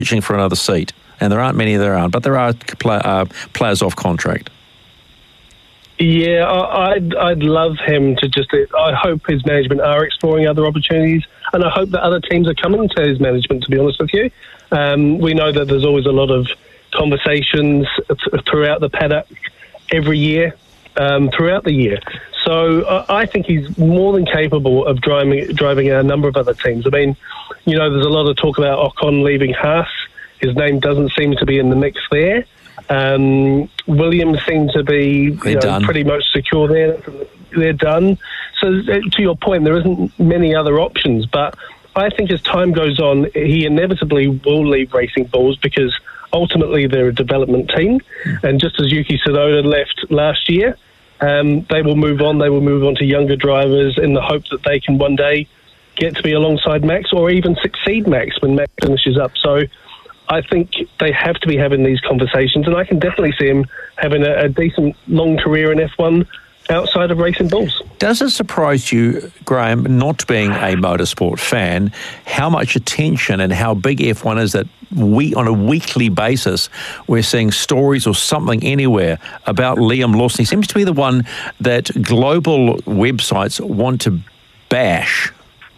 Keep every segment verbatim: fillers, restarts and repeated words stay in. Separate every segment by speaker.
Speaker 1: reaching for another seat. And there aren't many there aren't, but there are play, uh, players off contract.
Speaker 2: Yeah, I- I'd, I'd love him to just... I hope his management are exploring other opportunities, and I hope that other teams are coming to his management, to be honest with you. Um, we know that there's always a lot of conversations th- throughout the paddock every year, um, throughout the year. So uh, I think he's more than capable of driving, driving a number of other teams. I mean, you know, there's a lot of talk about Ocon leaving Haas. His name doesn't seem to be in the mix there. Um, Williams seem to be you know, pretty much secure there. They're done. So to your point, there isn't many other options. But I think as time goes on, he inevitably will leave Racing Bulls because ultimately they're a development team. And just as Yuki Tsunoda left last year, um, they will move on. They will move on to younger drivers in the hope that they can one day get to be alongside Max or even succeed Max when Max finishes up. So I think they have to be having these conversations, and I can definitely see him having a, a decent long career in F one outside of Racing Bulls.
Speaker 1: Does it surprise you, Graham, not being a motorsport fan, how much attention and how big F one is that we, on a weekly basis, we're seeing stories or something anywhere about Liam Lawson? He seems to be the one that global websites want to bash.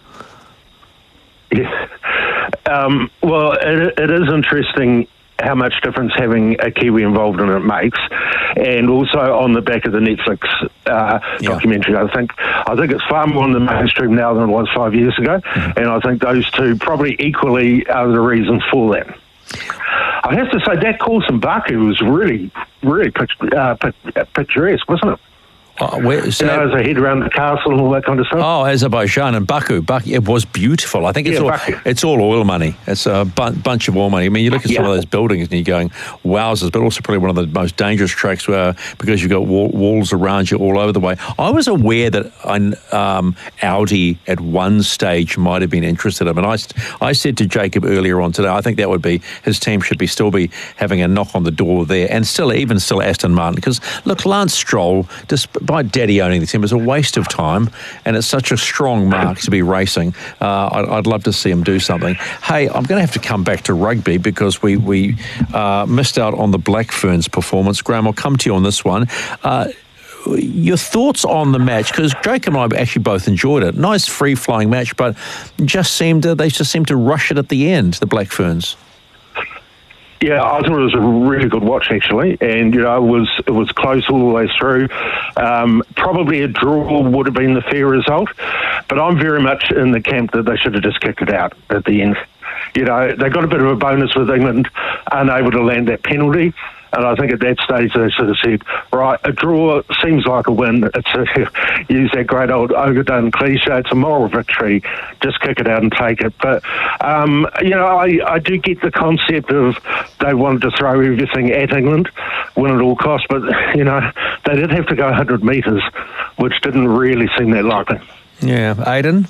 Speaker 3: Yeah. Um, well, it, it is interesting how much difference having a Kiwi involved in it makes, and also on the back of the Netflix uh, yeah. documentary. I think I think it's far more in the mainstream now than it was five years ago, mm-hmm. and I think those two probably equally are the reasons for that. I have to say that course in Baku was really, really pict- uh, picturesque, wasn't it?
Speaker 1: Oh, where, so
Speaker 3: you know, as I head around the castle and all that kind of stuff.
Speaker 1: Oh, Azerbaijan and Baku. Baku, it was beautiful. I think it's
Speaker 3: yeah,
Speaker 1: all
Speaker 3: Baku.
Speaker 1: it's all oil money. It's a bu- bunch of oil money. I mean, you look at yeah. some of those buildings and you're going, wowzers, but also probably one of the most dangerous tracks where, because you've got wall, walls around you all over the way. I was aware that an, um, Audi at one stage might have been interested in. And I, I said to Jacob earlier on today, I think that would be, his team should be still be having a knock on the door there, and still, even still Aston Martin. Because, look, Lance Stroll, despite Daddy owning the team, is a waste of time, and it's such a strong mark to be racing. Uh, I'd, I'd love to see him do something. Hey, I'm going to have to come back to rugby because we, we uh, missed out on the Black Ferns performance. Graham, I'll come to you on this one. Uh, your thoughts on the match, because Jacob and I actually both enjoyed it. Nice free-flowing match, but just seemed to, they just seemed to rush it at the end, the Black Ferns.
Speaker 3: Yeah, I thought it was a really good watch, actually, and you know, it was it was close all the way through. Um, probably a draw would have been the fair result, but I'm very much in the camp that they should have just kicked it out at the end. You know, they got a bit of a bonus with England unable to land that penalty. And I think at that stage they sort of said, right, a draw seems like a win. It's a, use that great old Ogadun cliche, it's a moral victory. Just kick it out and take it. But, um, you know, I, I do get the concept of they wanted to throw everything at England, win at all costs. But, you know, they did have to go one hundred metres, which didn't really seem that likely.
Speaker 1: Yeah. Aidan?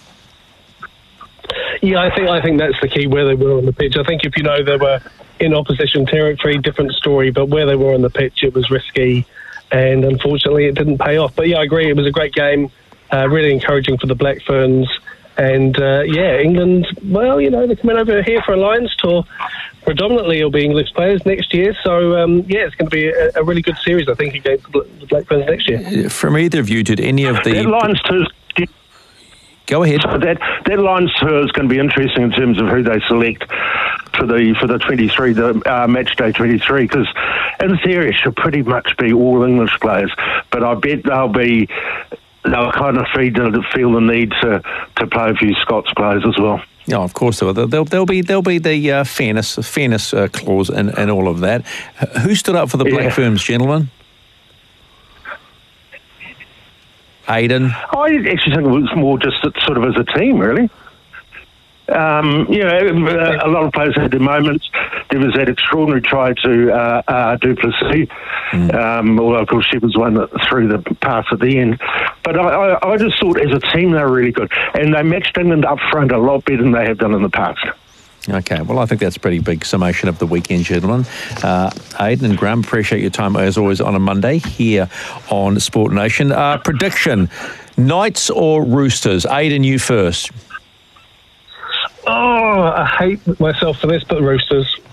Speaker 2: Yeah, I think I think that's the key, where they were on the pitch. I think if, you know, they were in opposition territory, different story, but where they were on the pitch, it was risky, and unfortunately it didn't pay off. But yeah, I agree, it was a great game, uh, really encouraging for the Black Ferns. And uh, yeah, England, well, you know, they're coming over here for a Lions tour. Predominantly it'll be English players next year, so um, yeah, it's going to be a, a really good series, I think, against the Black Ferns next year.
Speaker 1: From either of you, did any of the...
Speaker 3: That Lions tour...
Speaker 1: Go ahead.
Speaker 3: So that that Lions tour is going to be interesting in terms of who they select for the for the twenty-three, the uh, match day twenty-three, because in theory it should pretty much be all English players, but I bet they'll be they'll kind of feel the, feel the need to, to play a few Scots players as well.
Speaker 1: Yeah, oh, of course there will. There'll, there'll be there'll be the uh, fairness fairness uh, clause and, and all of that. Uh, who stood up for the Black yeah. Ferns, gentlemen? Aidan?
Speaker 3: I actually think it was more just sort of as a team, really. Um, you know, a lot of players had their moments. There was that extraordinary try to uh, uh, Duplessis, mm. um, although, of course, she was one that threw the pass at the end. But I, I, I just thought as a team they were really good. And they matched England up front a lot better than they have done in the past.
Speaker 1: Okay, well, I think that's a pretty big summation of the weekend, gentlemen. Uh, Aidan and Graham, appreciate your time, as always, on a Monday here on Sport Nation. Uh, prediction, Knights or Roosters? Aidan, you first.
Speaker 2: Oh, I hate myself for this, but Roosters.